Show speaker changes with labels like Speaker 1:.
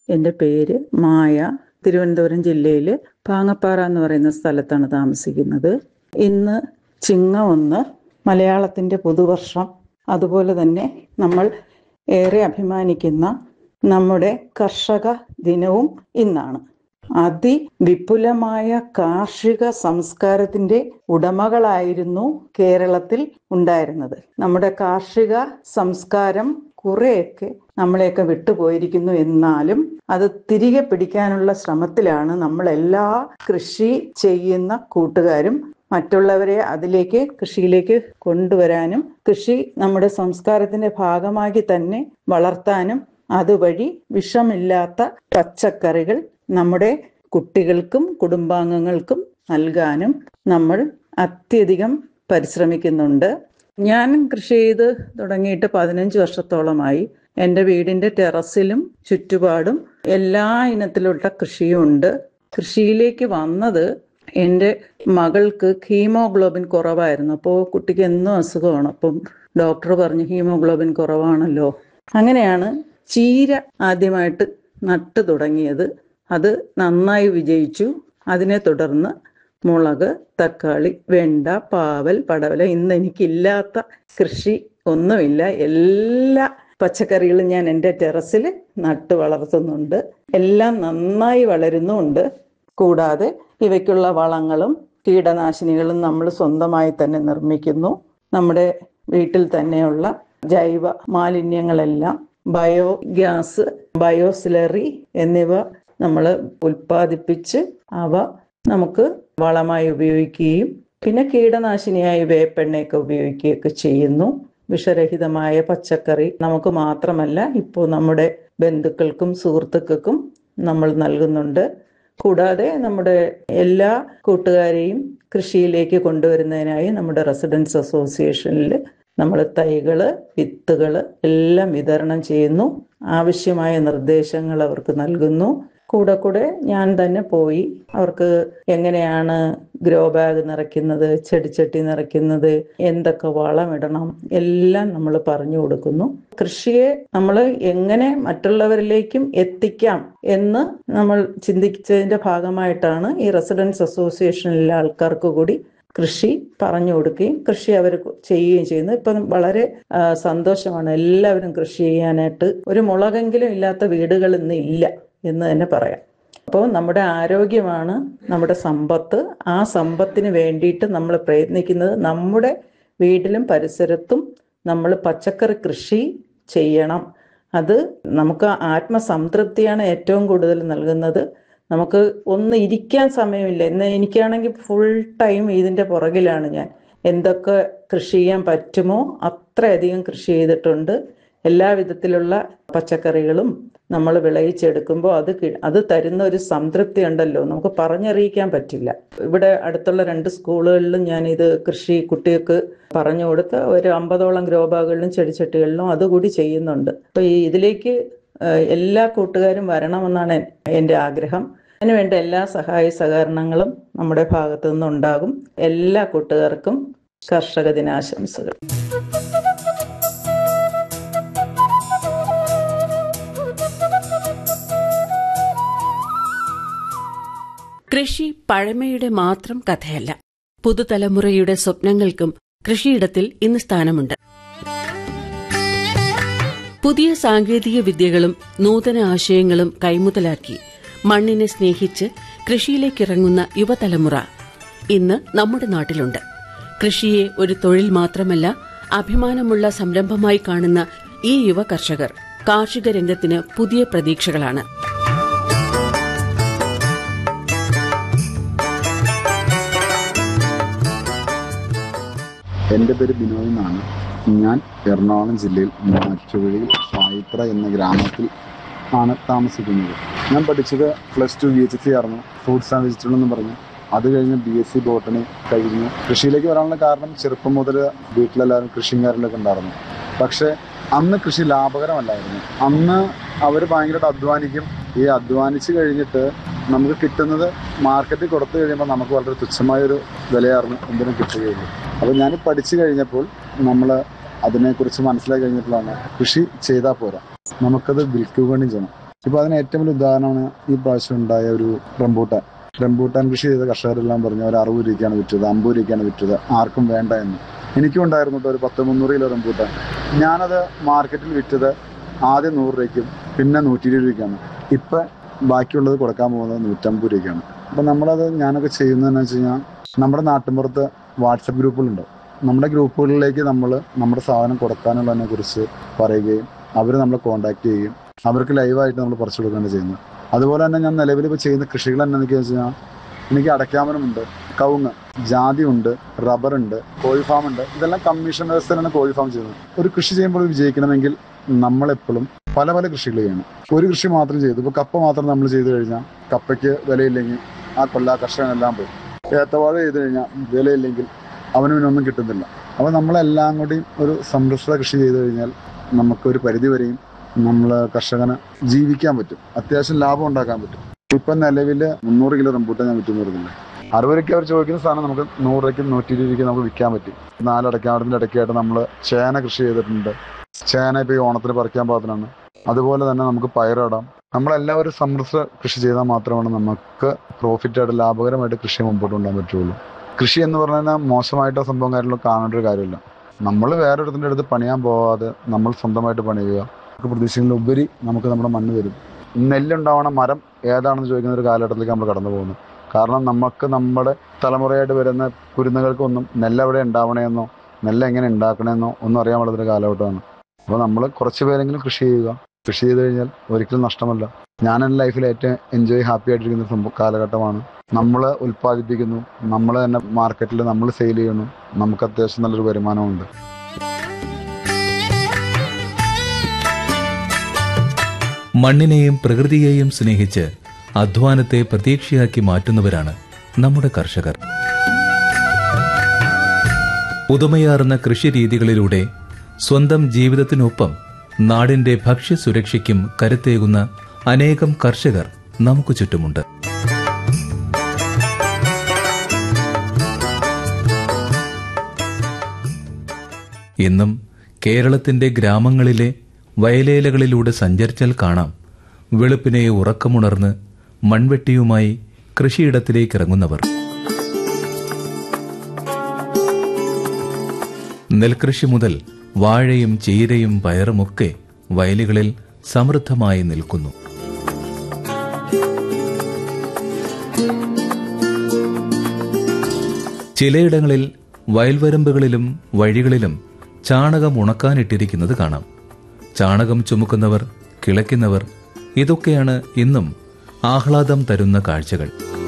Speaker 1: എൻ്റെ പേര് മായ. തിരുവനന്തപുരം ജില്ലയിൽ പാങ്ങപ്പാറ എന്ന് പറയുന്ന സ്ഥലത്താണ് താമസിക്കുന്നത്. ഇന്ന് ചിങ്ങം 1, മലയാളത്തിൻ്റെ പുതുവർഷം. അതുപോലെ തന്നെ നമ്മൾ ഏറെ അഭിമാനിക്കുന്ന നമ്മുടെ കർഷക ദിനവും ഇന്നാണ്. അതിവിപുലമായ കാർഷിക സംസ്കാരത്തിൻ്റെ ഉടമകളായിരുന്നു കേരളത്തിൽ ഉണ്ടായിരുന്നത്. നമ്മുടെ കാർഷിക സംസ്കാരം കുറെയൊക്കെ നമ്മളെയൊക്കെ വിട്ടുപോയിരിക്കുന്നു. എന്നാലും അത് തിരികെ പിടിക്കാനുള്ള ശ്രമത്തിലാണ് നമ്മളെല്ലാ കൃഷി ചെയ്യുന്ന കൂട്ടുകാരും. മറ്റുള്ളവരെ കൃഷിയിലേക്ക് കൊണ്ടുവരാനും കൃഷി നമ്മുടെ സംസ്കാരത്തിന്റെ ഭാഗമാക്കി തന്നെ വളർത്താനും അതുവഴി വിഷമില്ലാത്ത പച്ചക്കറികൾ നമ്മുടെ കുട്ടികൾക്കും കുടുംബാംഗങ്ങൾക്കും നൽകാനും നമ്മൾ അത്യധികം പരിശ്രമിക്കുന്നുണ്ട്. ഞാൻ കൃഷി ചെയ്ത് തുടങ്ങിയിട്ട് 15 വർഷത്തോളമായി. എൻ്റെ വീടിൻ്റെ ടെറസിലും ചുറ്റുപാടും എല്ലാ ഇനത്തിലുള്ള കൃഷിയും ഉണ്ട്. കൃഷിയിലേക്ക് വന്നത് എൻ്റെ മകൾക്ക് ഹീമോഗ്ലോബിൻ കുറവായിരുന്നു. അപ്പോൾ കുട്ടിക്ക് എന്നും അസുഖമാണ്. അപ്പം ഡോക്ടർ പറഞ്ഞു ഹീമോഗ്ലോബിൻ കുറവാണല്ലോ. അങ്ങനെയാണ് ചീര ആദ്യമായിട്ട് നട്ടു തുടങ്ങിയത്. അത് നന്നായി വിജയിച്ചു. അതിനെ തുടർന്ന് മുളക്, തക്കാളി, വെണ്ട, പാവൽ, പടവല. ഇന്ന് എനിക്കില്ലാത്ത കൃഷി ഒന്നുമില്ല. എല്ലാ പച്ചക്കറികളും ഞാൻ എൻ്റെ ടെറസിൽ നട്ടു വളർത്തുന്നുണ്ട്. എല്ലാം നന്നായി വളരുന്നുമുണ്ട്. കൂടാതെ ഇവയ്ക്കുള്ള വളങ്ങളും കീടനാശിനികളും നമ്മൾ സ്വന്തമായി തന്നെ നിർമ്മിക്കുന്നു. നമ്മുടെ വീട്ടിൽ തന്നെയുള്ള ജൈവ മാലിന്യങ്ങളെല്ലാം ബയോഗ്യാസ്, ബയോസ്ലറി എന്നിവ നമ്മൾ ഉൽപ്പാദിപ്പിച്ച് അവ നമുക്ക് വളമായി ഉപയോഗിക്കുകയും പിന്നെ കീടനാശിനിയായി വേപ്പെണ്ണയൊക്കെ ഉപയോഗിക്കുകയൊക്കെ ചെയ്യുന്നു. വിഷരഹിതമായ പച്ചക്കറി നമുക്ക് മാത്രമല്ല, ഇപ്പോൾ നമ്മുടെ ബന്ധുക്കൾക്കും സുഹൃത്തുക്കൾക്കും നമ്മൾ നൽകുന്നുണ്ട്. കൂടാതെ നമ്മുടെ എല്ലാ കൂട്ടുകാരെയും കൃഷിയിലേക്ക് കൊണ്ടുവരുന്നതിനായി നമ്മുടെ റെസിഡൻസ് അസോസിയേഷനിൽ നമ്മൾ തൈകള്, വിത്തുകള് എല്ലാം വിതരണം ചെയ്യുന്നു. ആവശ്യമായ നിർദ്ദേശങ്ങൾ അവർക്ക് നൽകുന്നു. കൂടെ ഞാൻ തന്നെ പോയി അവർക്ക് എങ്ങനെയാണ് ഗ്രോ ബാഗ് നിറയ്ക്കുന്നത്, ചെടിച്ചട്ടി നിറയ്ക്കുന്നത്, എന്തൊക്കെ വളമിടണം എല്ലാം നമ്മൾ പറഞ്ഞു കൊടുക്കുന്നു. കൃഷിയെ നമ്മൾ എങ്ങനെ മറ്റുള്ളവരിലേക്കും എത്തിക്കാം എന്ന് നമ്മൾ ചിന്തിച്ചതിന്റെ ഭാഗമായിട്ടാണ് ഈ റെസിഡൻസ് അസോസിയേഷനിലെ ആൾക്കാർക്ക് കൂടി കൃഷി പറഞ്ഞു കൊടുക്കുകയും കൃഷി അവർ ചെയ്യുകയും ചെയ്യുന്നത്. ഇപ്പം വളരെ സന്തോഷമാണ്. എല്ലാവരും കൃഷി ചെയ്യാനായിട്ട് ഒരു മുളകെങ്കിലും ഇല്ലാത്ത വീടുകൾ ഇന്ന് ഇല്ല എന്ന് തന്നെ പറയാം. അപ്പോൾ നമ്മുടെ ആരോഗ്യമാണ് നമ്മുടെ സമ്പത്ത്. ആ സമ്പത്തിന് വേണ്ടിയിട്ട് നമ്മൾ പ്രയത്നിക്കുന്നത് നമ്മുടെ വീട്ടിലും പരിസരത്തും നമ്മൾ പച്ചക്കറി കൃഷി ചെയ്യണം. അത് നമുക്ക് ആത്മസംതൃപ്തിയാണ് ഏറ്റവും കൂടുതൽ നൽകുന്നത്. നമുക്ക് ഒന്ന് ഇരിക്കാൻ സമയമില്ല. എനിക്കാണെങ്കിൽ ഫുൾ ടൈം ഇതിൻ്റെ പുറകിലാണ് ഞാൻ. എന്തൊക്കെ കൃഷി ചെയ്യാൻ പറ്റുമോ അത്രയധികം കൃഷി ചെയ്തിട്ടുണ്ട്. എല്ലാ വിധത്തിലുള്ള പച്ചക്കറികളും നമ്മൾ വിളയിച്ചെടുക്കുമ്പോൾ അത് തരുന്ന ഒരു സംതൃപ്തി ഉണ്ടല്ലോ, നമുക്ക് പറഞ്ഞറിയിക്കാൻ പറ്റില്ല. ഇവിടെ അടുത്തുള്ള 2 സ്കൂളുകളിലും ഞാൻ ഇത് കൃഷി കുട്ടികൾക്ക് പറഞ്ഞു കൊടുത്ത് ഒരു 50ഓളം ഗ്രോ ബാഗുകളിലും ചെടിച്ചട്ടികളിലും അതുകൂടി ചെയ്യുന്നുണ്ട്. അപ്പോൾ ഇതിലേക്ക് എല്ലാ കൂട്ടുകാരും വരണമെന്നാണ് എൻ്റെ ആഗ്രഹം. അതിനുവേണ്ട എല്ലാ സഹായ സഹകരണങ്ങളും നമ്മുടെ ഭാഗത്തു നിന്നുണ്ടാകും. എല്ലാ കൂട്ടുകാർക്കും കർഷക ദിനാശംസകൾ.
Speaker 2: കൃഷി പഴമയുടെ മാത്രം കഥയല്ല. പുതുതലമുറയുടെ സ്വപ്നങ്ങൾക്കും കൃഷിയിടത്തിൽ ഇന്ന് സ്ഥാനമുണ്ട്. പുതിയ സാങ്കേതിക വിദ്യകളും നൂതന ആശയങ്ങളും കൈമുതലാക്കി മണ്ണിനെ സ്നേഹിച്ച് കൃഷിയിലേക്കിറങ്ങുന്ന യുവതലമുറ ഇന്ന് നമ്മുടെ നാട്ടിലുണ്ട്. കൃഷിയെ ഒരു തൊഴിൽ മാത്രമല്ല, അഭിമാനമുള്ള സംരംഭമായി കാണുന്ന ഈ യുവ കർഷകർ കാർഷിക രംഗത്തിന് പുതിയ പ്രതീക്ഷകളാണ്.
Speaker 3: എൻ്റെ പേര് ബിനോയ് എന്നാണ്. ഞാൻ എറണാകുളം ജില്ലയിൽ മാറ്റുവഴിയിൽ സായിത്ര എന്ന ഗ്രാമത്തിൽ ആണ് താമസിക്കുന്നത്. ഞാൻ പഠിച്ചത് +2 VHC ആയിരുന്നു, ഫ്രൂട്ട്സ് ആൻഡ് വെജിറ്റബിൾ എന്ന് പറഞ്ഞു. അത് കഴിഞ്ഞ് BSc ബോട്ടണി കഴിഞ്ഞു. കൃഷിയിലേക്ക് വരാനുള്ള കാരണം ചെറുപ്പം മുതൽ വീട്ടിലെല്ലാവരും കൃഷിയും കാര്യങ്ങളൊക്കെ ഉണ്ടായിരുന്നു. പക്ഷേ അന്ന് കൃഷി ലാഭകരമല്ലായിരുന്നു. അന്ന് അവർ ഭയങ്കരമായിട്ട് അധ്വാനിക്കും. ഈ അധ്വാനിച്ച് കഴിഞ്ഞിട്ട് നമുക്ക് കിട്ടുന്നത് മാർക്കറ്റിൽ കൊടുത്തു കഴിയുമ്പോൾ നമുക്ക് വളരെ തുച്ഛമായൊരു വിലയായിരുന്നു എന്തിനും കിട്ടുകയുള്ളൂ. അപ്പോൾ ഞാൻ പഠിച്ചു കഴിഞ്ഞപ്പോൾ നമ്മൾ അതിനെക്കുറിച്ച് മനസ്സിലാക്കി കഴിഞ്ഞപ്പോഴാണ് കൃഷി ചെയ്താൽ പോരാ, നമുക്കത് വിൽക്കുകയും ചെയ്യണം. ഇപ്പൊ അതിന് ഏറ്റവും വലിയ ഉദാഹരണമാണ് ഈ പ്രാവശ്യം ഉണ്ടായ ഒരു റംബൂട്ടാൻ കൃഷി ചെയ്ത കർഷകരെല്ലാം പറഞ്ഞു അവർ 60 രൂപയ്ക്കാണ് വിറ്റത്, 50 രൂപയ്ക്കാണ് വിറ്റത്, ആർക്കും വേണ്ട എന്ന്. എനിക്കും ഉണ്ടായിരുന്നു ഒരു 10-300 കിലോ റംബൂട്ടാൻ. ഞാനത് മാർക്കറ്റിൽ വിറ്റത് ആദ്യം 100 രൂപയ്ക്കും പിന്നെ 120 രൂപയ്ക്കാണ്. ഇപ്പം ബാക്കിയുള്ളത് കൊടുക്കാൻ പോകുന്നത് 150 രൂപയ്ക്കാണ്. അപ്പം ഞാനൊക്കെ ചെയ്യുന്നതെന്ന് വെച്ച് കഴിഞ്ഞാൽ നമ്മുടെ നാട്ടിൻപുറത്ത് വാട്സപ്പ് ഗ്രൂപ്പുകളുണ്ട്. നമ്മുടെ ഗ്രൂപ്പുകളിലേക്ക് നമ്മൾ നമ്മുടെ സാധനം കൊടുക്കാനുള്ളതിനെ കുറിച്ച് പറയുകയും അവർ നമ്മളെ കോൺടാക്ട് ചെയ്യുകയും അവർക്ക് ലൈവായിട്ട് നമ്മൾ പറിച്ചു കൊടുക്കുകയാണ് ചെയ്യുന്നത്. അതുപോലെ തന്നെ ഞാൻ നിലവിൽ ഇപ്പോൾ ചെയ്യുന്ന കൃഷികൾ എന്തൊക്കെയാണെന്ന് വെച്ച് കഴിഞ്ഞാൽ എനിക്ക് അടയ്ക്കാമരമുണ്ട്, കവുങ്ങ്, ജാതിയുണ്ട്, റബ്ബറുണ്ട്, കോഴി ഫാം ഉണ്ട്. ഇതെല്ലാം കമ്മീഷൻ വ്യവസ്ഥയിലാണ് കോഴി ഫാം ചെയ്യുന്നത്. ഒരു കൃഷി ചെയ്യുമ്പോൾ വിജയിക്കണമെങ്കിൽ നമ്മളെപ്പോഴും പല പല കൃഷികൾ ചെയ്യണം. ഒരു കൃഷി മാത്രം ചെയ്തു ഇപ്പോൾ കപ്പ മാത്രം നമ്മൾ ചെയ്തു കഴിഞ്ഞാൽ കപ്പയ്ക്ക് വിലയില്ലെങ്കിൽ ആ കർഷകനെല്ലാം പോയി. ഏത്തവാഴ ചെയ്തു കഴിഞ്ഞാൽ വിലയില്ലെങ്കിൽ അവനൊന്നും കിട്ടുന്നില്ല. അപ്പോൾ നമ്മളെല്ലാം കൂടി ഒരു സമ്മിശ്ര കൃഷി ചെയ്തു കഴിഞ്ഞാൽ നമുക്കൊരു പരിധി വരെയും നമ്മൾ കർഷകന് ജീവിക്കാൻ പറ്റും, അത്യാവശ്യം ലാഭം ഉണ്ടാക്കാൻ പറ്റും. ഇപ്പം നിലവിൽ 300 കിലോ റംബൂട്ടാൻ ഞാൻ വിറ്റു വരുന്നില്ല. 60 രൂപയ്ക്ക് അവർ ചോദിക്കുന്ന സാധനം നമുക്ക് 100 രൂപയ്ക്കും 120 രൂപയ്ക്കും നമുക്ക് വിൽക്കാൻ പറ്റും. 4 അടയ്ക്കാമരത്തിൻ്റെ ഇടയ്ക്കായിട്ട് നമ്മൾ ചേന കൃഷി ചെയ്തിട്ടുണ്ട്. ചേന ഇപ്പോൾ ഈ ഓണത്തിന് പറിക്കാൻ പാകത്തിനാണ്. അതുപോലെ തന്നെ നമുക്ക് പയറിടാം. നമ്മളെല്ലാവരും സമ്മിശ്ര കൃഷി ചെയ്താൽ മാത്രമാണ് നമുക്ക് പ്രോഫിറ്റായിട്ട് ലാഭകരമായിട്ട് കൃഷി മുമ്പോട്ട് കൊണ്ടുപോകാൻ പറ്റുള്ളൂ. കൃഷി എന്ന് പറഞ്ഞാൽ മോശമായിട്ടോ സംഭവം കാര്യങ്ങളോ കാണേണ്ട ഒരു കാര്യമില്ല. നമ്മൾ വേറൊരുത്തിൻ്റെ അടുത്ത് പണിയാൻ പോകാതെ നമ്മൾ സ്വന്തമായിട്ട് പണിയുക. പ്രതീക്ഷകളിലുപരി നമുക്ക് നമ്മുടെ മണ്ണ് തരും. നെല്ലുണ്ടാവണ മരം ഏതാണെന്ന് ചോദിക്കുന്ന ഒരു കാലഘട്ടത്തിലേക്ക് നമ്മൾ കടന്നു പോകുന്നു. കാരണം നമുക്ക് നമ്മുടെ തലമുറയായിട്ട് വരുന്ന കുരുന്നുകൾക്കൊന്നും നെല്ലെവിടെ ഉണ്ടാവണമെന്നോ നെല്ലെങ്ങനെ ഉണ്ടാക്കണമെന്നോ ഒന്നും അറിയാൻ പാടാത്തൊരു കാലഘട്ടമാണ്. അപ്പോൾ നമ്മൾ കുറച്ച് പേരെങ്കിലും കൃഷി ചെയ്യുക. കൃഷി ചെയ്ത് കഴിഞ്ഞാൽ ഒരിക്കലും നഷ്ടമല്ല. ഞാൻ എൻ്റെ ലൈഫിൽ ഏറ്റവും ഹാപ്പി ആയിട്ടിരിക്കുന്ന കാലഘട്ടമാണ്. നമ്മൾ ഉൽപ്പാദിപ്പിക്കുന്നു, നമ്മൾ തന്നെ മാർക്കറ്റിൽ നമ്മൾ സെയിൽ ചെയ്യുന്നു, നമുക്ക് അത്യാവശ്യം നല്ലൊരു വരുമാനമുണ്ട്.
Speaker 4: മണ്ണിനെയും പ്രകൃതിയെയും സ്നേഹിച്ച് അധ്വാനത്തെ പ്രതീക്ഷയാക്കി മാറ്റുന്നവരാണ് നമ്മുടെ കർഷകർ. പുതുമയാർന്ന കൃഷിരീതികളിലൂടെ സ്വന്തം ജീവിതത്തിനൊപ്പം നാടിന്റെ ഭക്ഷ്യസുരക്ഷയ്ക്കും കരുത്തേകുന്ന അനേകം കർഷകർ നമുക്ക് ചുറ്റുമുണ്ട്. ഇന്നും കേരളത്തിന്റെ ഗ്രാമങ്ങളിലെ വയലേലകളിലൂടെ സഞ്ചരിച്ചാൽ കാണാം വെളുപ്പിനെ ഉറക്കമുണർന്ന് മൺവെട്ടിയുമായി കൃഷിയിടത്തിലേക്ക് ഇറങ്ങുന്നവർ. നെൽകൃഷി മുതൽ വാഴയും ചീരയും പയറുമൊക്കെ വയലുകളിൽ സമൃദ്ധമായി നിൽക്കുന്നു. ചിലയിടങ്ങളിൽ വയൽവരമ്പുകളിലും വഴികളിലും ചാണകം ഉണക്കാനിട്ടിരിക്കുന്നത് കാണാം. ചാണകം ചുമക്കുന്നവർ, കിളയ്ക്കുന്നവർ, ഇതൊക്കെയാണ് ഇന്നും ആഹ്ലാദം തരുന്ന കാഴ്ചകൾ.